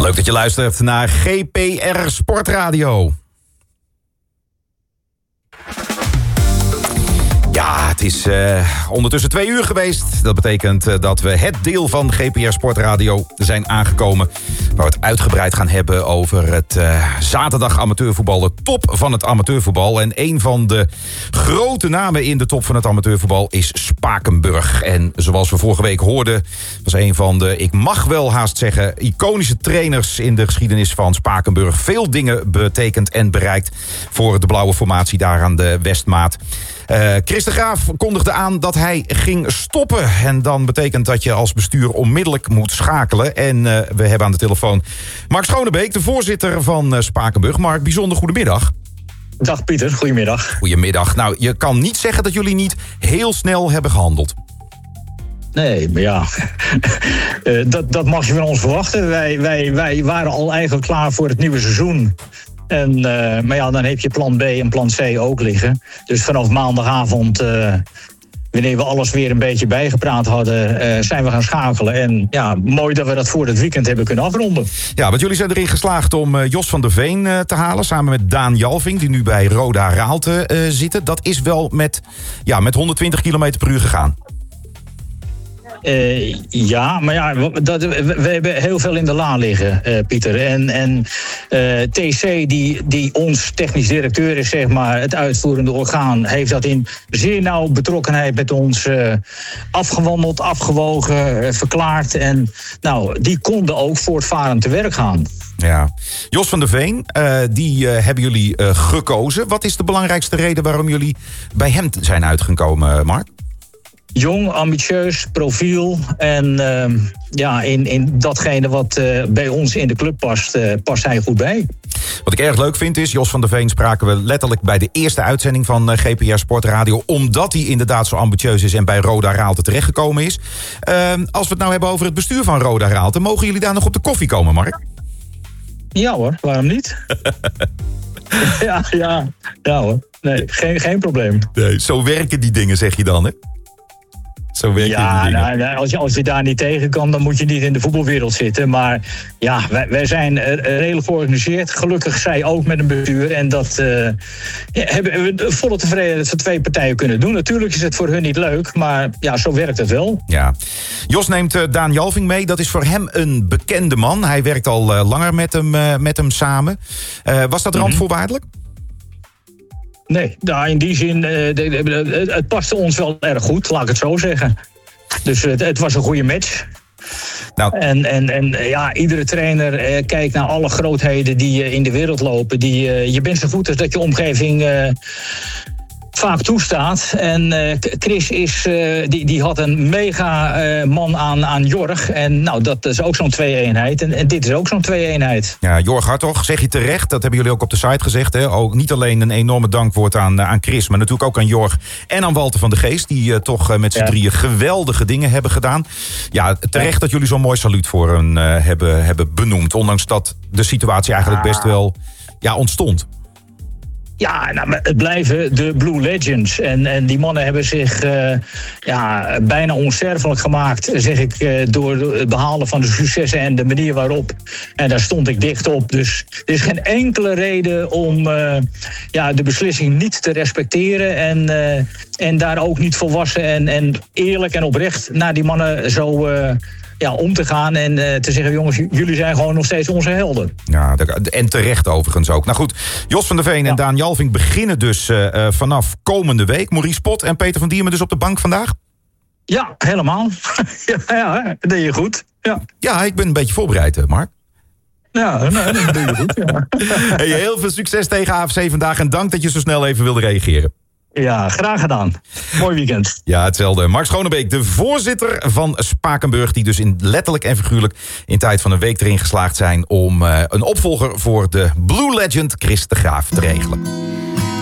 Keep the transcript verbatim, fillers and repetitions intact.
Leuk dat je luistert naar G P R Sportradio. Ja, het is uh, ondertussen twee uur geweest. Dat betekent uh, dat we het deel van G P R Sportradio zijn aangekomen, waar we het uitgebreid gaan hebben over het uh, zaterdag amateurvoetbal. De top van het amateurvoetbal. En een van de grote namen in de top van het amateurvoetbal is Spakenburg. En zoals we vorige week hoorden, was een van de, ik mag wel haast zeggen, iconische trainers in de geschiedenis van Spakenburg. Veel dingen betekend en bereikt voor de blauwe formatie daar aan de Westmaat. Uh, Chris de Graaf kondigde aan dat hij ging stoppen. En dan betekent dat je als bestuur onmiddellijk moet schakelen. En uh, we hebben aan de telefoon Mark Schonebeek, de voorzitter van uh, Spakenburg. Mark, bijzonder goedemiddag. Dag Pieter, goedemiddag. Goedemiddag. Nou, je kan niet zeggen dat jullie niet heel snel hebben gehandeld. Nee, maar ja, uh, dat, dat mag je van ons verwachten. Wij, wij, wij waren al eigenlijk klaar voor het nieuwe seizoen. En, uh, maar ja, dan heb je plan B en plan C ook liggen. Dus vanaf maandagavond, uh, wanneer we alles weer een beetje bijgepraat hadden, uh, zijn we gaan schakelen. En ja, mooi dat we dat voor het weekend hebben kunnen afronden. Ja, want jullie zijn erin geslaagd om uh, Jos van der Veen uh, te halen, samen met Daan Jalving, die nu bij Roda Raalte uh, zitten. Dat is wel met, ja, met honderdtwintig kilometer per uur gegaan. Uh, ja, maar ja, dat, we, we hebben heel veel in de la liggen, uh, Pieter. En, en uh, T C, die, die ons technisch directeur is, zeg maar, het uitvoerende orgaan, heeft dat in zeer nauwe betrokkenheid met ons uh, afgewandeld, afgewogen, uh, verklaard. En nou, die konden ook voortvarend te werk gaan. Ja. Jos van der Veen, uh, die uh, hebben jullie uh, gekozen. Wat is de belangrijkste reden waarom jullie bij hem zijn uitgekomen, Mark? Jong, ambitieus, profiel en uh, ja, in, in datgene wat uh, bij ons in de club past, uh, past hij goed bij. Wat ik erg leuk vind is, Jos van der Veen spraken we letterlijk bij de eerste uitzending van uh, G P R Sportradio, omdat hij inderdaad zo ambitieus is en bij Roda Raalte terechtgekomen is. Uh, als we het nou hebben over het bestuur van Roda Raalte, mogen jullie daar nog op de koffie komen, Mark? Ja hoor, waarom niet? ja, ja, ja hoor, nee, geen, geen probleem. Nee, zo werken die dingen, zeg je dan, hè? Zo ja, nou, als, je, als je daar niet tegen kan, dan moet je niet in de voetbalwereld zitten. Maar ja, wij, wij zijn uh, redelijk georganiseerd. Gelukkig zij ook met een bestuur. En dat uh, ja, hebben we volle tevredenheid van twee partijen kunnen doen. Natuurlijk is het voor hun niet leuk, maar ja, zo werkt het wel. Ja. Jos neemt uh, Daan Jalving mee. Dat is voor hem een bekende man. Hij werkt al uh, langer met hem, uh, met hem samen. Uh, was dat randvoorwaardelijk? Mm-hmm. Nee, nou, in die zin, uh, de, de, de, het paste ons wel erg goed, laat ik het zo zeggen. Dus het, het was een goede match. Nou. En, en, en ja, iedere trainer uh, kijkt naar alle grootheden die uh, in de wereld lopen. Die, uh, je bent zo goed als dat je omgeving uh, vaak toestaat. En uh, Chris is, uh, die, die had een mega uh, man aan, aan Jorg. En nou, dat is ook zo'n twee-eenheid. En, en dit is ook zo'n twee-eenheid. Ja, Jorg Hartog, zeg je terecht. Dat hebben jullie ook op de site gezegd. Hè? Ook niet alleen een enorme dankwoord aan, aan Chris, maar natuurlijk ook aan Jorg en aan Walter van de Geest. Die uh, toch uh, met z'n ja. drieën geweldige dingen hebben gedaan. Ja, terecht ja. dat jullie zo'n mooi saluut voor hen uh, hebben, hebben benoemd. Ondanks dat de situatie eigenlijk best wel ja, ontstond. Ja, nou, het blijven de Blue Legends. En, en die mannen hebben zich uh, ja, bijna onsterfelijk gemaakt, zeg ik, uh, door het behalen van de successen en de manier waarop. En daar stond ik dicht op. Dus er is geen enkele reden om uh, ja, de beslissing niet te respecteren. En, uh, en daar ook niet volwassen en, en eerlijk en oprecht naar die mannen zo Uh, Ja, om te gaan en uh, te zeggen, jongens, jullie zijn gewoon nog steeds onze helden. Ja, en terecht overigens ook. Nou goed, Jos van der Veen en ja. Daan Jalving beginnen dus uh, uh, vanaf komende week. Maurice Pot en Peter van Diemen dus op de bank vandaag? Ja, helemaal. ja, ja, dat deed je goed. Ja. ja, ik ben een beetje voorbereid, Mark. Ja, nee, dat doe je goed. Ja. Hey, heel veel succes tegen A F C vandaag en dank dat je zo snel even wilde reageren. Ja, graag gedaan. Mooi weekend. Ja, hetzelfde. Mark Schonebeek, de voorzitter van Spakenburg, die dus in letterlijk en figuurlijk in tijd van een week erin geslaagd zijn om uh, een opvolger voor de Blue Legend Chris de Graaf te regelen.